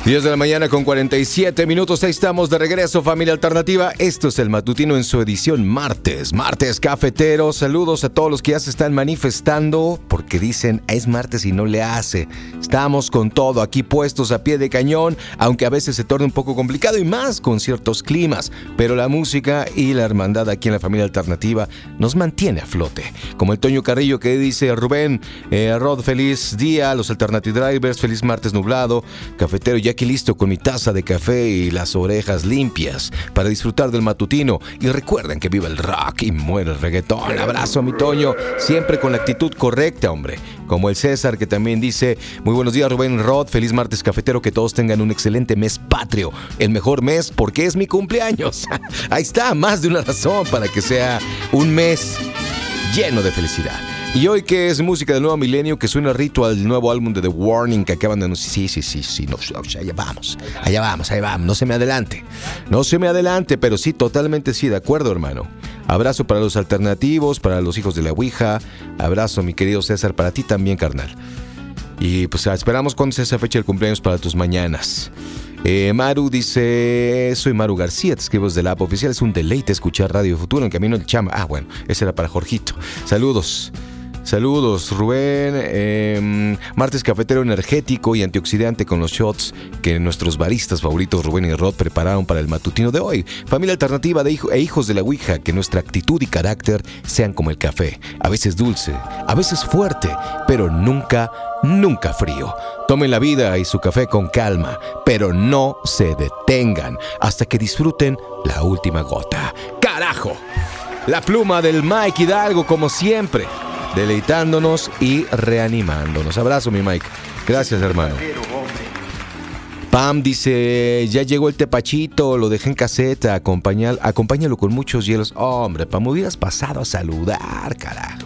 10 de la mañana con 47 minutos. Ahí estamos de regreso, familia alternativa. Esto es el matutino en su edición martes cafetero. Saludos a todos los que ya se están manifestando porque dicen es martes y no le hace. Estamos con todo aquí puestos a pie de cañón, aunque a veces se torna un poco complicado y más con ciertos climas, pero la música y la hermandad aquí en la familia alternativa nos mantiene a flote. Como el Toño Carrillo que dice: Rubén, Rod, feliz día, los Alternative Drivers, feliz martes nublado, cafetero, ya aquí listo con mi taza de café y las orejas limpias para disfrutar del matutino. Y recuerden que viva el rock y muere el reggaetón. Abrazo a mi Toño, siempre con la actitud correcta, hombre. Como el César que también dice: muy buenos días, Rubén, Rod, feliz martes cafetero, que todos tengan un excelente mes patrio, el mejor mes porque es mi cumpleaños. Ahí está, más de una razón para que sea un mes lleno de felicidad. Y hoy que es música del nuevo milenio, que suena Ritual, el nuevo álbum de The Warning que acaban de anunciar. Sí, no, allá vamos, no se me adelante, pero sí, totalmente sí, de acuerdo, hermano. Abrazo para los alternativos, para los hijos de la Ouija, abrazo mi querido César, para ti también, carnal. Y pues esperamos cuando sea esa fecha del cumpleaños para tus mañanas. Maru dice: soy Maru García, te escribo desde la app oficial, es un deleite escuchar Radio Futuro en camino del chamba. Bueno, ese era para Jorgito. Saludos, Rubén. Martes cafetero energético y antioxidante con los shots que nuestros baristas favoritos Rubén y Rod prepararon para el matutino de hoy. Familia alternativa e hijos de la Ouija, que nuestra actitud y carácter sean como el café, a veces dulce, a veces fuerte, pero nunca frío. Tomen la vida y su café con calma, pero no se detengan hasta que disfruten la última gota. ¡Carajo! La pluma del Mike Hidalgo, como siempre, deleitándonos y reanimándonos. Abrazo, mi Mike. Gracias, hermano. Pam dice: ya llegó el tepachito, lo dejé en caseta, acompáñalo con muchos hielos. Hombre, Pam, me hubieras pasado a saludar, carajo.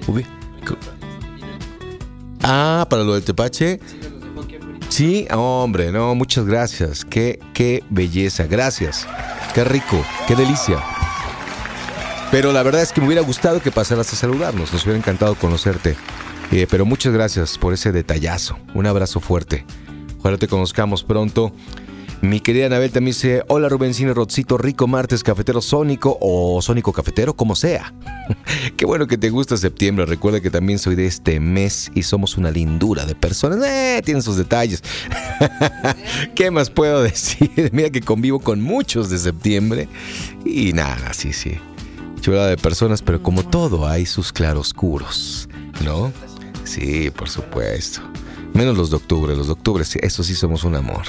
Para lo del tepache. Sí, hombre, no, muchas gracias. Qué belleza, gracias. Qué rico, qué delicia. Pero la verdad es que me hubiera gustado que pasaras a saludarnos. Nos hubiera encantado conocerte. Pero muchas gracias por ese detallazo. Un abrazo fuerte. Ojalá te conozcamos pronto. Mi querida Anabel también dice: hola Rubencino, Rodcito, rico martes cafetero sónico o sónico cafetero, como sea. Qué bueno que te gusta septiembre. Recuerda que también soy de este mes y somos una lindura de personas. Tienen sus detalles. ¿Qué más puedo decir? Mira que convivo con muchos de septiembre. Y nada, sí. Chulada de personas, pero como todo hay sus claroscuros, ¿no? Sí, por supuesto. Menos los de octubre. Los de octubre, sí, eso sí somos un amor.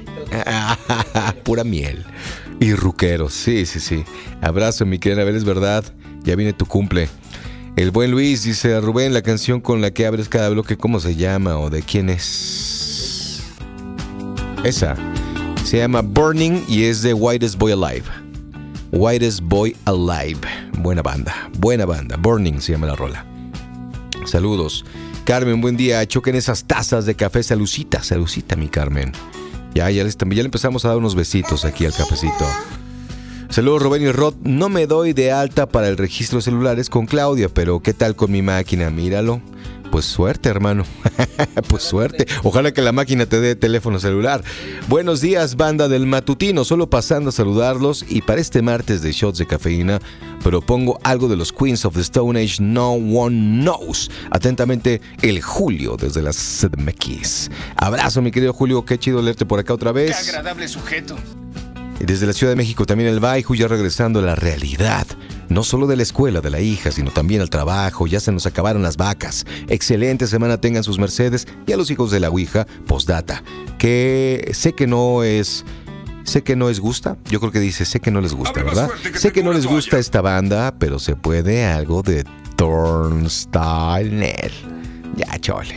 Pura miel. Y ruqueros, sí. Abrazo, mi querida Abel, es verdad. Ya viene tu cumple. El buen Luis dice: Rubén, la canción con la que abres cada bloque, ¿cómo se llama o de quién es? Esa se llama Burning y es de Whitest Boy Alive. Whitest Boy Alive. Buena banda. Burning se llama la rola. Saludos. Carmen, buen día. Choquen esas tazas de café. Salucita, mi Carmen. Ya le empezamos a dar unos besitos aquí al cafecito. Saludos, Rubén y Rod. No me doy de alta para el registro de celulares con Claudia, pero ¿qué tal con mi máquina? Míralo. Pues suerte, hermano. Pues suerte. Ojalá que la máquina te dé teléfono celular. Buenos días, banda del matutino. Solo pasando a saludarlos. Y para este martes de shots de cafeína, propongo algo de los Queens of the Stone Age, No One Knows. Atentamente, el Julio desde las CDMX. Abrazo, mi querido Julio. Qué chido leerte por acá otra vez. Qué agradable sujeto. Y desde la Ciudad de México también el Baiju, ya regresando a la realidad. No solo de la escuela de la hija, sino también al trabajo. Ya se nos acabaron las vacas. Excelente semana tengan sus mercedes. Y a los hijos de la Ouija, postdata. Que sé que no es gusta. Yo creo que dice sé que no les gusta, ¿verdad? Sé que no les gusta esta banda, pero se puede algo de Turnstile. Ya, chole.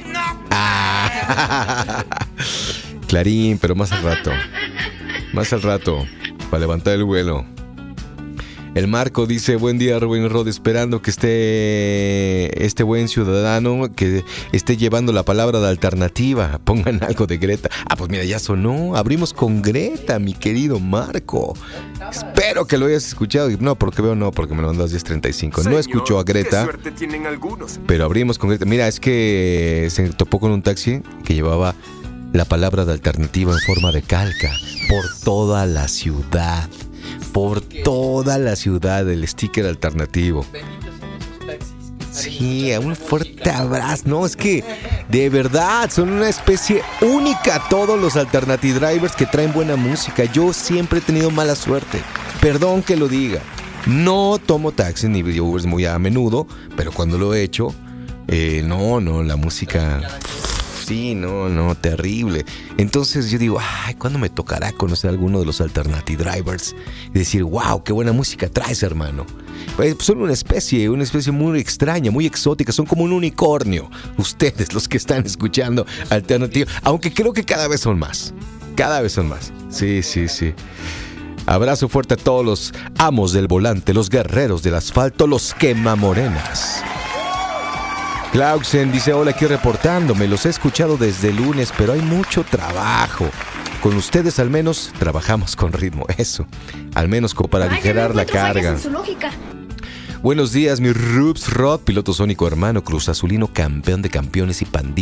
Clarín, pero más al rato, para levantar el vuelo. El Marco dice: buen día, Rubén Rod, esperando que esté este buen ciudadano que esté llevando la palabra de alternativa. Pongan algo de Greta. Pues mira, ya sonó. Abrimos con Greta, mi querido Marco. Espero que lo hayas escuchado. No, porque me lo mandó a 10:35. No escuchó a Greta. Qué suerte tienen algunos. Pero abrimos con Greta. Mira, es que se topó con un taxi que llevaba la palabra de alternativa en forma de calca por toda la ciudad. Por toda la ciudad, el sticker alternativo. Sí, un fuerte abrazo. No, es que de verdad son una especie única todos los Alternative Drivers que traen buena música. Yo siempre he tenido mala suerte. Perdón que lo diga. No tomo taxis ni Ubers muy a menudo, pero cuando lo he hecho, no, la música... Sí, no, terrible. Entonces yo digo, ¿cuándo me tocará conocer a alguno de los Alternative Drivers? Y decir, wow, qué buena música traes, hermano. Pues son una especie muy extraña, muy exótica. Son como un unicornio. Ustedes, los que están escuchando Alternative, aunque creo que cada vez son más. Cada vez son más. Sí. Abrazo fuerte a todos los amos del volante, los guerreros del asfalto, los quemamorenas. Clausen dice, hola, aquí reportándome, los he escuchado desde el lunes, pero hay mucho trabajo. Con ustedes al menos trabajamos con ritmo, eso. Al menos como para aligerar la carga. Buenos días, mi Rubs Rod, piloto sónico hermano, Cruz Azulino, campeón de campeones y pandilla.